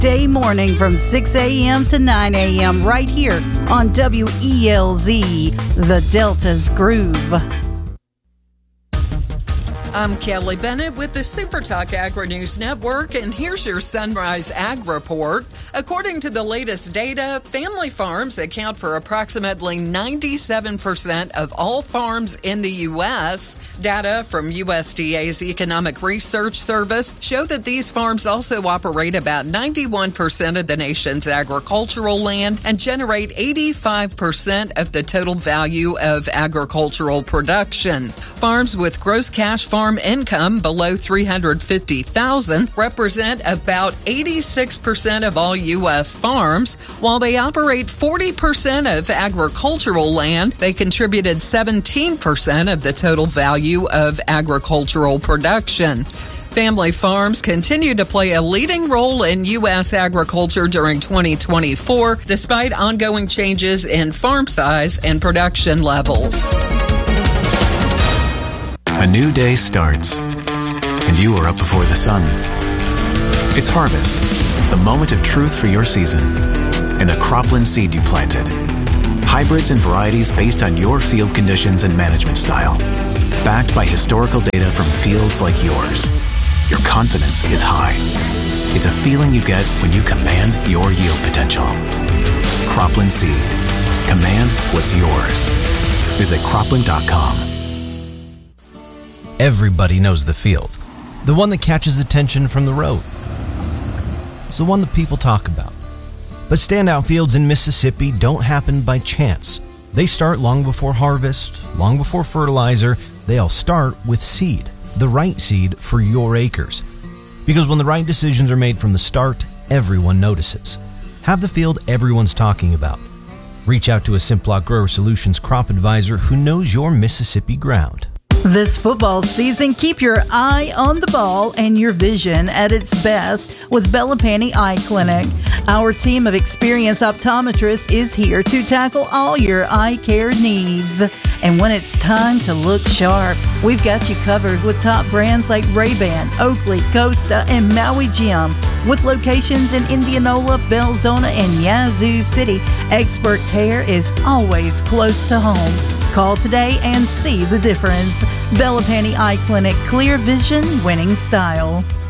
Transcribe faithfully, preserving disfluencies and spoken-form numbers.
weekday morning from six a.m. to nine a.m. right here on W E L Z, the Delta's Groove. I'm Kelly Bennett with the Super Talk Agri-News Network, and here's your Sunrise Ag Report. According to the latest data, family farms account for approximately ninety-seven percent of all farms in the U S. Data from U S D A's Economic Research Service show that these farms also operate about ninety-one percent of the nation's agricultural land and generate eighty-five percent of the total value of agricultural production. Farms with gross cash farm Farm income below three hundred fifty thousand dollars represent about eighty-six percent of all U S farms. While they operate forty percent of agricultural land, they contributed seventeen percent of the total value of agricultural production. Family farms continue to play a leading role in U S agriculture during twenty twenty-four, despite ongoing changes in farm size and production levels. A new day starts, and you are up before the sun. It's harvest, the moment of truth for your season, and the cropland seed you planted. Hybrids and varieties based on your field conditions and management style. Backed by historical data from fields like yours. Your confidence is high. It's a feeling you get when you command your yield potential. Cropland Seed. Command what's yours. Visit cropland dot com. Everybody knows the field, the one that catches attention from the road. It's the one that people talk about. But standout fields in Mississippi don't happen by chance. They start long before harvest, long before fertilizer. They all start with seed, the right seed for your acres. Because when the right decisions are made from the start, everyone notices. Have the field everyone's talking about. Reach out to a Simplot Grower Solutions crop advisor who knows your Mississippi ground. This football season, keep your eye on the ball and your vision at its best with Bellapani Eye Clinic. Our team of experienced optometrists is here to tackle all your eye care needs. And when it's time to look sharp, we've got you covered with top brands like Ray-Ban, Oakley, Costa, and Maui Jim. With locations in Indianola, Belzona, and Yazoo City, expert care is always close to home. Call today and see the difference. Belapani Eye Clinic, clear vision, winning style.